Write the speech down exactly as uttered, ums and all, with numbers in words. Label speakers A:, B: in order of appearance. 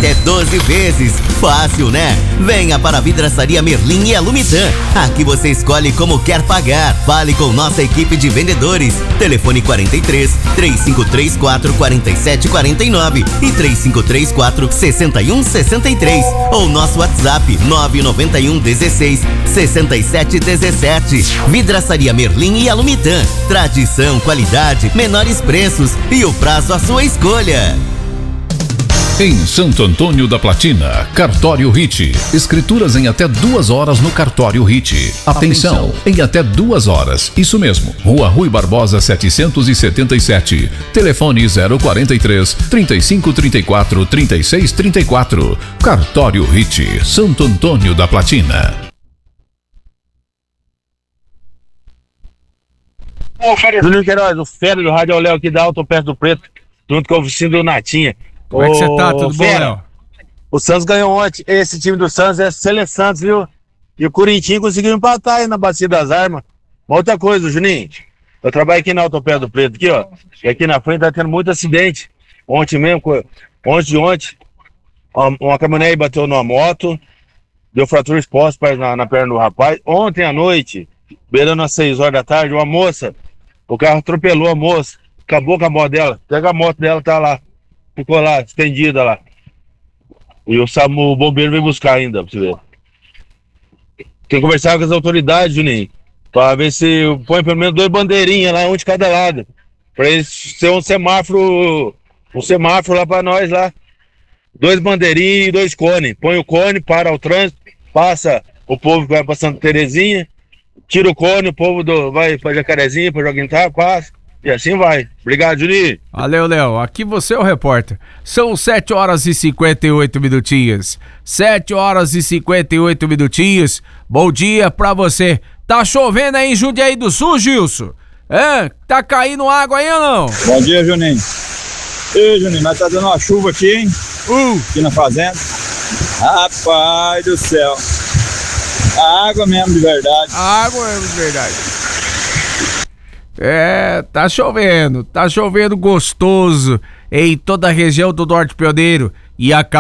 A: até doze vezes. Fácil, né? Venha para a Vidraçaria Merlin e a Lumitan. Aqui você escolhe como quer pagar. Fale com nossa equipe de vendedores. Telefone quarenta e três, três cinco três quatro, quatro sete quatro nove e três cinco três quatro, seis um seis três ou nosso WhatsApp nove nove um dezesseis, sessenta e sete dezessete. Vidraçaria Merlin e a Lumitan. Tradição, qualidade, menores preços e o prazo à sua escolha.
B: Em Santo Antônio da Platina, Cartório Hit. Escrituras em até duas horas no Cartório Hit. Atenção, Atenção, em até duas horas. Isso mesmo. Rua Rui Barbosa setecentos e setenta e sete. Telefone zero quarenta e três, trinta e cinco, trinta e quatro, trinta e seis, trinta e quatro. Cartório Hit, Santo Antônio da Platina.
C: Juninho Queiroz, o fera do Rádio Léo aqui da Alto Perto do Preto, junto com o oficina do Natinha.
D: Como é que você tá? Tudo bom, Léo?
C: O Santos ganhou ontem. Esse time do Santos é Sele Santos, viu? E o Corinthians conseguiu empatar aí na Bacia das Armas. Uma outra coisa, Juninho. Eu trabalho aqui na Alto Pé do Preto, aqui, ó. E aqui na frente tá tendo muito acidente. Ontem mesmo, ontem de ontem, uma, uma caminhonete bateu numa moto, deu fratura exposta na, na perna do rapaz. Ontem à noite, beirando às seis horas da tarde, uma moça, o carro atropelou a moça, acabou com a moto dela. Pega a moto dela, tá lá. Ficou lá, estendida lá. E o SAMU, o bombeiro veio buscar ainda, pra você ver. Tem que conversar com as autoridades, Juninho, pra ver se põe pelo menos dois bandeirinhas lá, um de cada lado. Pra eles ser um semáforo, um semáforo lá pra nós lá. Dois bandeirinhos e dois cones. Põe o cone, para o trânsito, passa o povo que vai pra Santa Terezinha, tira o cone, o povo do, vai pra Jacarezinha, pra Joguintar, passa. E assim vai. Obrigado, Juninho.
D: Valeu, Léo. Aqui você é o repórter. São sete horas e cinquenta e oito minutinhos. sete horas e cinquenta e oito minutinhos. Bom dia pra você. Tá chovendo aí em Jundiaí do Sul, Gilson? É? Tá caindo água aí ou não?
E: Bom dia, Juninho. Ei, Juninho, nós tá dando uma chuva aqui, hein? Uh. Aqui na fazenda. Rapaz do céu. A água mesmo de verdade.
D: A água mesmo de verdade. É, tá chovendo, tá chovendo gostoso em toda a região do Norte Pioneiro e a